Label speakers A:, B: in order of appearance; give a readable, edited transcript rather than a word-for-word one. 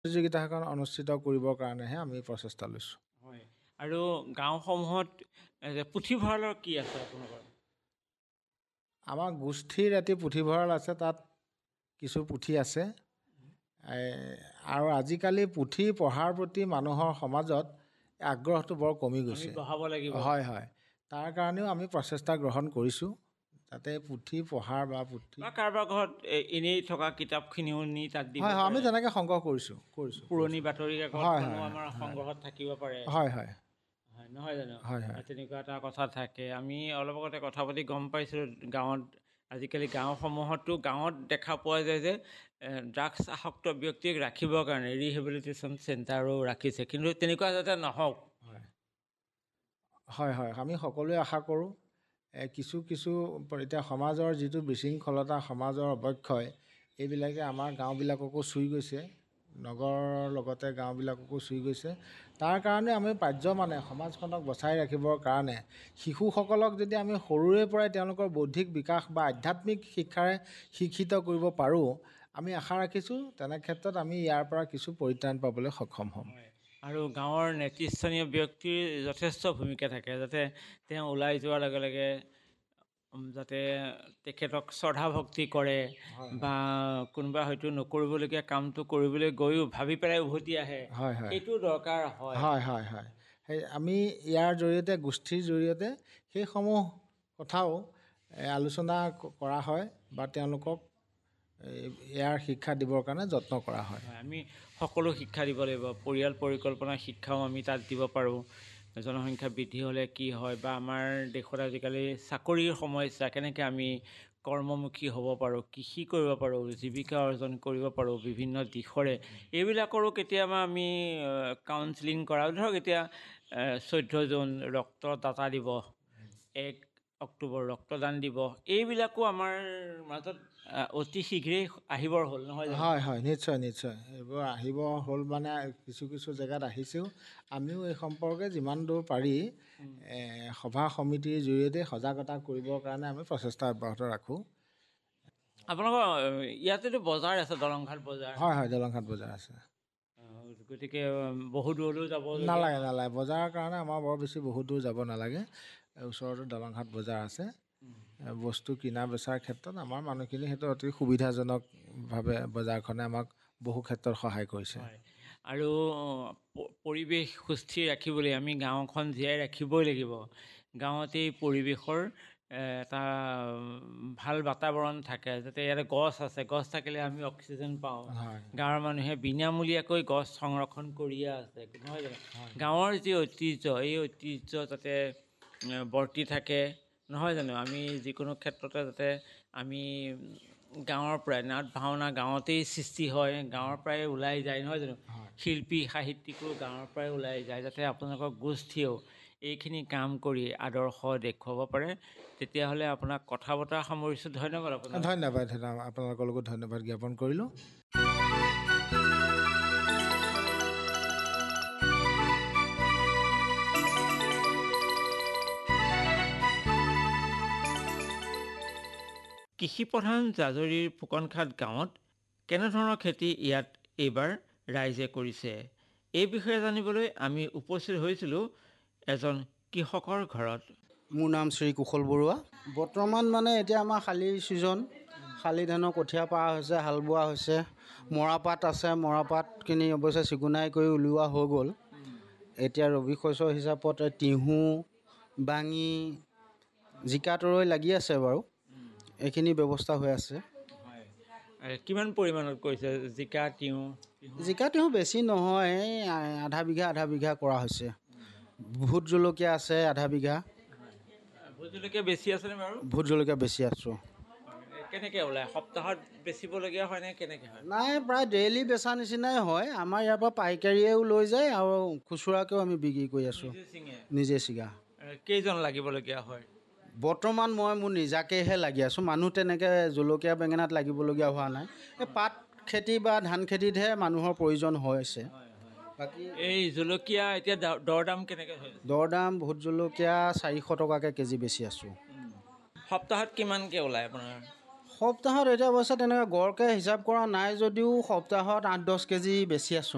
A: প্ৰতিযোগিতাখন অনুষ্ঠিত কৰিবৰ কাৰণেহে আমি প্ৰচেষ্টা লৈছোঁ।
B: হয়, আৰু গাঁওসমূহত পুথিভঁৰালৰ কি আছে আপোনালোকৰ?
A: আমাৰ গোষ্ঠীৰ এটি পুথিভঁৰাল আছে, তাত কিছু পুথি আছে। আৰু আজিকালি পুথি পঢ়াৰ প্ৰতি মানুহৰ সমাজত আগ্ৰহটো বৰ কমি গৈছে।
B: বঢ়াব লাগিব।
A: হয় হয়, তাৰ কাৰণেও আমি প্ৰচেষ্টা গ্ৰহণ কৰিছোঁ, যাতে পুথি পঢ়াৰ বা পুথি
B: কাৰোবাৰ ঘৰত এনেই থকা কিতাপখিনিও নি তাত দিব।
A: হয় হয়, আমি তেনেকৈ সংগ্ৰহ কৰিছোঁ।
B: পুৰণি বাতৰি কাকতখনো আমাৰ সংগ্ৰহত থাকিব পাৰে।
A: হয় হয়
B: হয়, নহয় জানো?
A: হয় হয়,
B: তেনেকুৱা এটা কথা থাকে। আমি অলপ আগতে কথা পাতি গম পাইছোঁ, গাঁৱত আজিকালি গাঁওসমূহতো গাঁৱত দেখা পোৱা যায় যে ড্ৰাগছ আসক্ত ব্যক্তিক ৰাখিবৰ কাৰণে ৰিহেবিলিটেশ্যন চেণ্টাৰো ৰাখিছে, কিন্তু তেনেকুৱা যাতে নহওক।
A: হয় হয়, আমি সকলোৱে আশা কৰোঁ কিছু এতিয়া সমাজৰ যিটো বিশৃংখলতা, সমাজৰ অৱক্ষয়, এইবিলাকে আমাৰ গাঁওবিলাককো চুই গৈছে, নগৰৰ লগতে গাঁওবিলাককো চুই গৈছে। তাৰ কাৰণে আমি পাৰ্যমানে সমাজখনক বচাই ৰাখিবৰ কাৰণে শিশুসকলক যদি আমি সৰুৰে পৰাই তেওঁলোকৰ বৌদ্ধিক বিকাশ বা আধ্যাত্মিক শিক্ষাৰে শিক্ষিত কৰিব পাৰোঁ, আমি আশা ৰাখিছোঁ তেনে ক্ষেত্ৰত আমি ইয়াৰ পৰা কিছু পৰিত্ৰাণ পাবলৈ সক্ষম হ'ম।
B: আৰু গাঁৱৰ নেতৃস্থানীয় ব্যক্তিৰ যথেষ্ট ভূমিকা থাকে, যাতে তেওঁ ওলাই যোৱাৰ লগে লগে যাতে তেখেতক শ্ৰদ্ধা ভক্তি কৰে, বা কোনোবা হয়তো নকৰিবলগীয়া কামটো কৰিবলৈ গৈও ভাবি পেলাই উভতি আহে। সেইটো দৰকাৰ হয়।
A: হয় হয় হয়, সেই আমি ইয়াৰ জৰিয়তে, গোষ্ঠীৰ জৰিয়তে সেইসমূহ কথাও আলোচনা কৰা হয় বা তেওঁলোকক ইয়াৰ শিক্ষা দিবৰ কাৰণে যত্ন কৰা হয়।
B: আমি সকলো শিক্ষা দিব লাগিব। পৰিয়াল পৰিকল্পনা শিক্ষাও আমি তাত দিব পাৰোঁ। জনসংখ্যা বৃদ্ধি হ'লে কি হয়, বা আমাৰ দেশত আজিকালি চাকৰিৰ সমস্যা, কেনেকৈ আমি কৰ্মমুখী হ'ব পাৰোঁ, কৃষি কৰিব পাৰোঁ, জীৱিকা অৰ্জন কৰিব পাৰোঁ বিভিন্ন দিশৰে, এইবিলাকৰো কেতিয়াবা আমি কাউন্সিলিং কৰা। ধৰক এতিয়া 14 জুন ৰক্তদাতা দিৱস, 1 অক্টোবৰ ৰক্তদান দিৱস, এইবিলাকো আমাৰ মাজত অতি শীঘ্ৰেই আহিবৰ হ'ল, নহয় জানো?
A: হয় হয়, নিশ্চয় নিশ্চয়, এইবোৰ আহিব হ'ল, মানে কিছু জেগাত আহিছেও। আমিও এই সম্পৰ্কে যিমান দূৰ পাৰি সভা সমিতিৰ জৰিয়তে সজাগতা কৰিবৰ কাৰণে আমি প্ৰচেষ্টা অব্যাহত ৰাখোঁ।
B: আপোনালোকৰ ইয়াতেতো বজাৰ আছে, দলংঘাট বজাৰ।
A: হয় হয়, দলংঘাট বজাৰ আছে।
B: গতিকে বহু দূৰলৈও যাব
A: নালাগে। বজাৰৰ কাৰণে আমাৰ বৰ বেছি বহুত দূৰ যাব নালাগে। ওচৰতে দলংঘাট বজাৰ আছে। বস্তু কিনা বেচাৰ ক্ষেত্ৰত আমাৰ মানুহখিনি সেইটো অতি সুবিধাজনকভাৱে বজাৰখনে আমাক বহু ক্ষেত্ৰত সহায় কৰিছে।
B: আৰু পৰিৱেশ সুস্থিৰ ৰাখিবলৈ আমি গাঁওখন জীয়াই ৰাখিবই লাগিব। গাঁৱতেই পৰিৱেশৰ এটা ভাল বাতাবৰণ থাকে, যাতে ইয়াতে গছ আছে, গছ থাকিলে আমি অক্সিজেন পাওঁ। গাঁৱৰ মানুহে বিনামূলীয়াকৈ গছ সংৰক্ষণ কৰিয়ে আছে, নহয় জানো? গাঁৱৰ যি ঐতিহ্য, এই ঐতিহ্য যাতে বৰ্তি থাকে, নহয় জানো? আমি যিকোনো ক্ষেত্ৰতে যাতে আমি গাঁৱৰ পৰাই, নাট ভাওনা গাঁৱতেই সৃষ্টি হয়, গাঁৱৰ পৰাই ওলাই যায়, নহয় জানো? শিল্পী সাহিত্যিকো গাঁৱৰ পৰাই ওলাই যায়, যাতে আপোনালোকৰ গোষ্ঠীয়েও এইখিনি কাম কৰি আদৰ্শ দেখুৱাব পাৰে। তেতিয়াহ'লে আপোনাক কথা বতৰা সামৰিছোঁ। ধন্যবাদ আপোনাক।
A: ধন্যবাদ, আপোনালোকলৈকো ধন্যবাদ জ্ঞাপন কৰিলোঁ।
B: কৃষিপ্ৰধান জাজৰিৰ ফুকনখাট গাঁৱত কেনেধৰণৰ খেতি ইয়াত এইবাৰ ৰাইজে কৰিছে, এই বিষয়ে জানিবলৈ আমি উপস্থিত হৈছিলোঁ এজন কৃষকৰ ঘৰত।
C: মোৰ নাম শ্ৰী কুশল বৰুৱা। বৰ্তমান মানে এতিয়া আমাৰ শালি ছিজন, শালি ধানৰ কঠীয়া পৰা হৈছে, হাল বোৱা হৈছে, মৰাপাট আছে, মৰাপাতখিনি অৱশ্যে চিকুণাই কৰি উলিওৱা হৈ গ'ল। এতিয়া ৰবি শস্য হিচাপত তিহু, বাঙি, জিকা তৰৈ লাগি আছে বাৰু, এইখিনি ব্যৱস্থা হৈ আছে।
B: কিমান পৰিমাণত কৰিছে জিকা তিহু?
C: জিকা তিহু বেছি নহয়, আধা বিঘা কৰা হৈছে। ভোট জলকীয়া আছে আধা বিঘা।
B: ভোট জলকীয়া বেছি আছেনে বাৰু?
C: ভোট জলকীয়া বেছি আছোঁ।
B: কেনেকৈ ওলায়, সপ্তাহত বেচিবলগীয়া হয়নে কেনেকৈ হয়?
C: নাই, প্ৰায় ডেইলি বেচা নিচিনাই হয়। আমাৰ ইয়াৰ পৰা পাইকাৰীয়েও লৈ যায় আৰু খুচুৰাকৈও আমি বিক্ৰী কৰি আছোঁ। নিজে ছিগা।
B: কেইজন লাগিবলগীয়া হয়?
C: বৰ্তমান মই মোৰ নিজাকৈহে লাগি আছোঁ, মানুহ তেনেকৈ জলকীয়া বেঙেনাত লাগিবলগীয়া হোৱা নাই। এই পাত খেতি বা ধান খেতিতহে মানুহৰ প্ৰয়োজন হৈছে। বাকী
B: এই জলকীয়া এতিয়া দৰ দাম কেনেকৈ হয়?
C: দৰ দাম ভোট জলকীয়া 400 টকাকৈ কেজি বেচি আছোঁ।
B: সপ্তাহত কিমানকৈ ওলায় আপোনাৰ?
C: সপ্তাহত এতিয়া অৱশ্যে তেনেকৈ গড়কৈ হিচাপ কৰা নাই যদিও সপ্তাহত 8-10 কেজি বেচি আছোঁ।